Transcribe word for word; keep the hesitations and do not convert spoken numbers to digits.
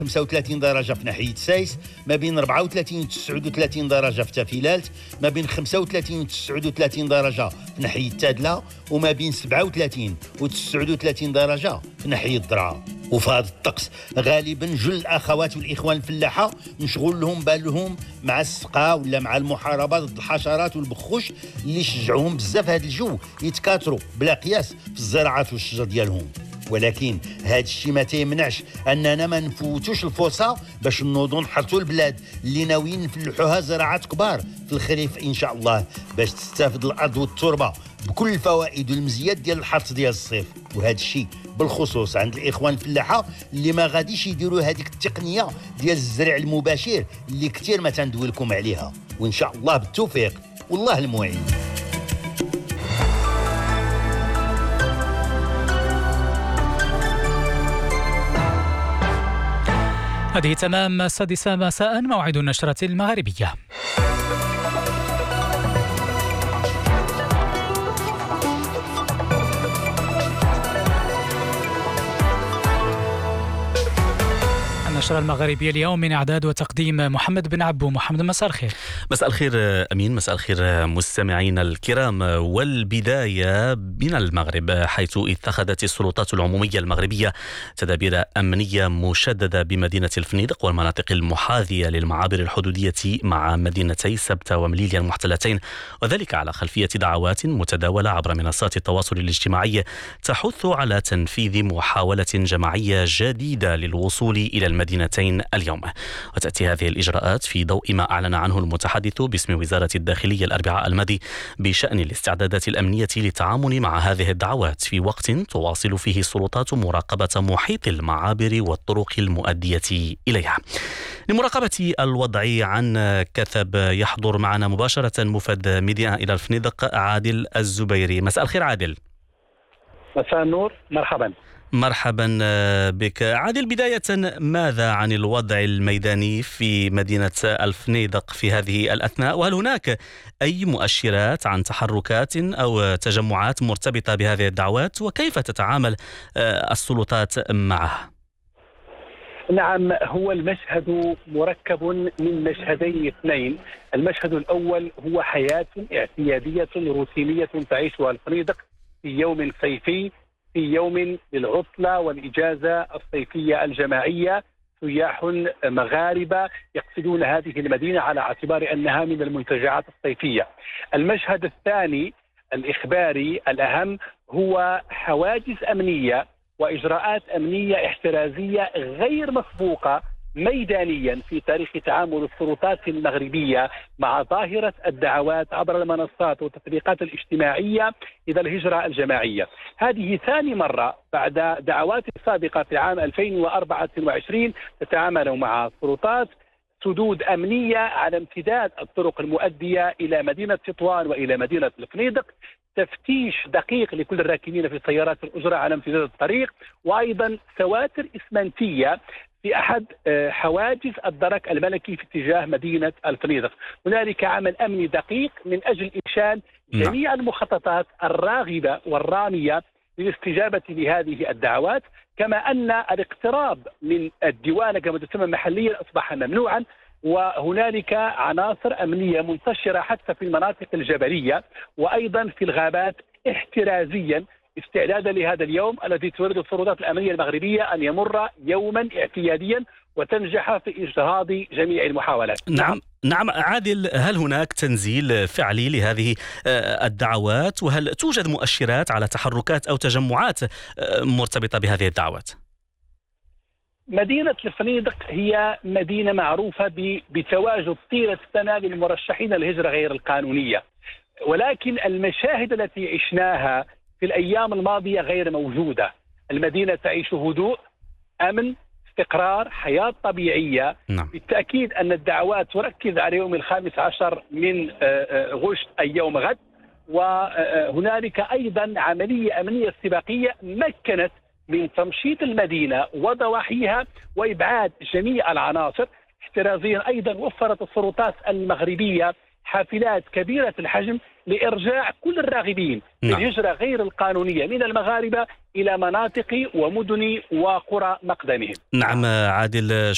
خمسة وثلاثين درجة في ناحية سايس، ما بين أربعة وثلاثين و تسعة وثلاثين درجة في تافيلالت، ما بين خمسة وثلاثين و تسعة وثلاثين درجة في ناحية تادلة، وما بين سبعة وثلاثين و تسعة وثلاثين درجة في ناحية درعا. وفي هذا الطقس غالبا جل الاخوات والاخوان الفلاحه مشغول لهم بالهم مع السقا ولا مع المحاربه ضد الحشرات والبخوش اللي يشجعوهم بزاف هذا الجو يتكاثروا بلا قياس في الزراعات والشجر ديالهم. ولكن هذا الشيء ما تيمنعش اننا ما نفوتوش الفرصه باش نوضوا نحرثوا البلاد اللي ناويين نفلحوها زراعات كبار في الخريف ان شاء الله، باش تستافد الارض والتربه بكل الفوائد والمزيات ديال الحرث ديال الصيف. وهذا الشيء بالخصوص عند الاخوان الفلاحه اللي ما غاديش يديروا هذيك التقنيه ديال الزرع المباشر اللي كثير ما تندوي لكم عليها. وان شاء الله بالتوفيق والله المعين. هذه تمام السادسة مساء موعد النشرة المغربية. النشرة المغربية اليوم من إعداد وتقديم محمد بن عبو. محمد، مساء الخير. مساء الخير أمين، مساء الخير مستمعينا الكرام. والبداية من المغرب، حيث اتخذت السلطات العمومية المغربية تدابير أمنية مشددة بمدينة الفنيدق والمناطق المحاذية للمعابر الحدودية مع مدينتي سبتة ومليليا المحتلتين، وذلك على خلفية دعوات متداولة عبر منصات التواصل الاجتماعي تحث على تنفيذ محاولة جماعية جديدة للوصول إلى المدينتين اليوم. وتأتي هذه الإجراءات في ضوء ما أعلن عنه المتحدث باسم وزارة الداخلية الأربعاء الماضي بشأن الاستعدادات الأمنية للتعامل مع هذه الدعوات، في وقت تواصل فيه السلطات مراقبة محيط المعابر والطرق المؤدية إليها. لمراقبة الوضع عن كثب يحضر معنا مباشرة مفد ميديا إلى الفنيدق عادل الزبيري. مساء الخير عادل. مساء النور، مرحبا. مرحبا بك عادل. بداية، ماذا عن الوضع الميداني في مدينة الفنيدق في هذه الأثناء، وهل هناك أي مؤشرات عن تحركات أو تجمعات مرتبطة بهذه الدعوات، وكيف تتعامل السلطات معها؟ نعم، هو المشهد مركب من مشهدين اثنين. المشهد الأول هو حياة اعتيادية روتينية تعيشها الفنيدق في يوم صيفي، في يوم للعطلة والإجازة الصيفية الجماعية. سياح مغاربة يقصدون هذه المدينة على اعتبار أنها من المنتجعات الصيفية. المشهد الثاني الإخباري الأهم هو حواجز أمنية وإجراءات أمنية احترازية غير مسبوقة ميدانيا في تاريخ تعامل السلطات المغربية مع ظاهرة الدعوات عبر المنصات والتطبيقات الاجتماعية إلى الهجرة الجماعية. هذه ثاني مرة بعد دعوات سابقة في عام ألفين وأربعة وعشرين تتعامل مع السلطات سدود أمنية على امتداد الطرق المؤدية إلى مدينة تطوان وإلى مدينة الفنيدق، تفتيش دقيق لكل الراكبين في السيارات الأجرة على امتداد الطريق، وأيضا سواتر إسمنتية في أحد حواجز الدرك الملكي في اتجاه مدينة الفنيدق. هنالك عمل أمني دقيق من أجل إنشاء جميع المخططات الراغبة والرامية للاستجابة لهذه الدعوات، كما أن الاقتراب من الديوانة كما تسمى محليا أصبح ممنوعا. وهنالك عناصر أمنية منتشرة حتى في المناطق الجبلية وأيضا في الغابات احترازيا استعدادا لهذا اليوم الذي تريد السلطات الأمنية المغربية أن يمر يوما اعتياديا وتنجح في إجهاض جميع المحاولات. نعم نعم عادل، هل هناك تنزيل فعلي لهذه الدعوات، وهل توجد مؤشرات على تحركات أو تجمعات مرتبطة بهذه الدعوات؟ مدينة الفنيدق هي مدينة معروفة بتواجد طيلة السنة للمرشحين للهجرة غير القانونية، ولكن المشاهد التي عشناها في الأيام الماضية غير موجودة. المدينة تعيش هدوء، أمن، استقرار، حياة طبيعية. نعم. بالتأكيد أن الدعوات تركز على يوم الخامس عشر من غشت أي يوم غد، وهنالك أيضا عملية أمنية استباقية مكنت من تمشيط المدينة وضواحيها وإبعاد جميع العناصر. احترازيا أيضا وفرت السلطات المغربية حافلات كبيرة الحجم لإرجاع كل الراغبين في نعم. الهجرة غير القانونية من المغاربة إلى مناطق ومدن وقرى مقدمهم. نعم عادل،